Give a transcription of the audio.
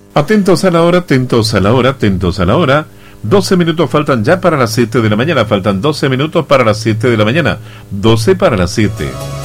Atentos a la hora, atentos a la hora, atentos a la hora. 12 minutos faltan ya para las 7 de la mañana. Faltan 12 minutos para las 7 de la mañana. 12 para las 7.